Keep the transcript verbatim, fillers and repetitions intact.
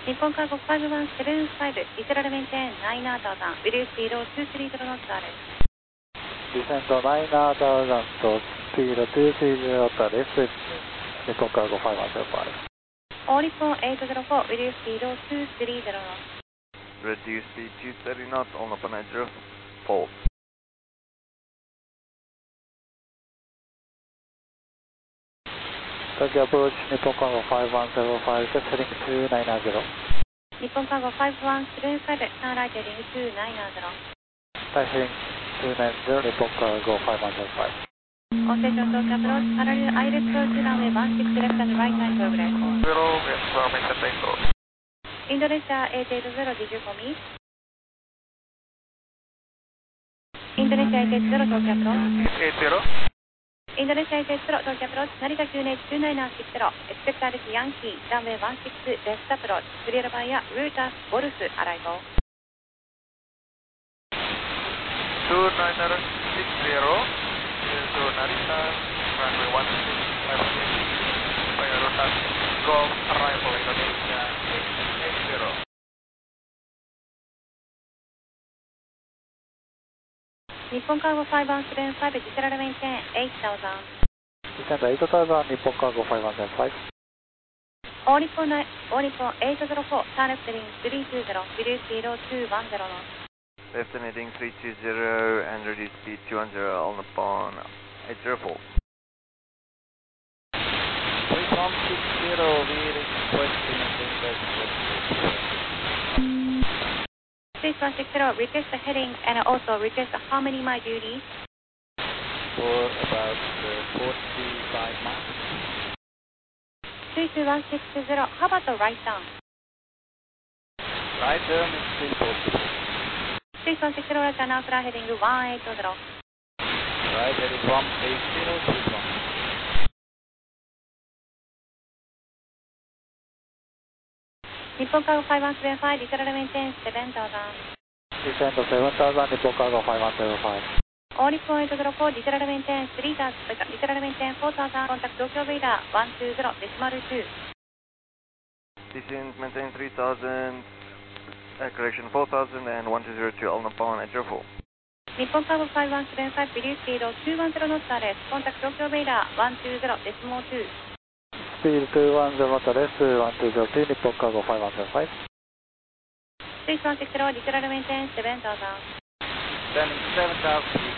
日本カーゴファイブワンセブンファイブ、リセラルメンテンナイナータウザン、ウィルスピードツースリーゼロノットです。 ディセントナイナータウザンとスピードツースリーゼロノットです。日本カーゴファイブワンセブンファイブ。 オーリッポンエイトゼロフォー、ウィルスピードツースリーゼロノット。 Reduce speed two thirty knots on up on edge of fold. Tokyo approach Nippon Cargo five one seven five, just heading to nine nine zero. 日本カーゴファイブワンセブンファイブ、ターンライトリングツーナイナーゼロ。 Taxi heading two nine zero, Nippon Cargo five one seven five. オンステーション到着アプローチ、パラレルアイレットツーランウェイワンシックスレフトアンドライトタイムプログレート。 Zero, well, make the place go. インドネシアエイトエイトゼロ、did you call me? インドネシアエイトエイトゼロ、到着アプローチ。 eight zero. インドネシアエイトエイトゼロ、到着アプローチ、成田きゅうネイツーナイナーシックスゼロ、エクセプターですヤンキー、ランウェイワンシックスレフトアプローチ、クリアルバイヤー、ルータス、ゴルフ、アライゴ。 two nine six zero, into Narita, runway one six five six, via rotas, Golf, arrival Indonesia eight eight zero. 日本カーゴファイブワンセブンファイブ、ディセラルメンテンエイトサウザン。 Descend eight thousand, Nippon Cargo five one seven five. オーリッポンナイ、オーリッポンエイトゼロフォー、ターンレフトリングスリーツーゼロ、ウィルスピードツーワンゼロの。 Left heading three two zero and reduce speed two hundred on upon eight zero four. three one six zero, we request to maintain six one six zero, request the heading and also request how many mile do you need? for about uh, forty-five miles. three two one six zero, how about the right down? Right turn is still possible. six one six zero, right down, now fly heading one eight zero. Right heading one eight zero, six one. 日本カーゴファイブワンセブンファイブ、リセラルメンテンセブンサウザン。 Descend seven thousand, Nippon Cargo five one seven five. オーリッポンエイトゼロフォー、リセラルメンテンスリーターズ、リセラルメンテンフォーサウザン、コンタクト東京ベイダーワンツーゼロ、デシマルツー。 Descend, maintain three thousand, uh, correction four thousand and one two zero two on upon eight zero four. 日本カーゴファイブワンセブンファイブ、ビリュースピードツーワンゼロノットです。コンタクト東京ベイダーワンツーゼロ、デシモーツー。 Speed two one zero knotsです。one two zero two, Nippon Cargo five one seven five. six one six zero, リセラルメンテンセブンサウザン。 Descending seven thousand.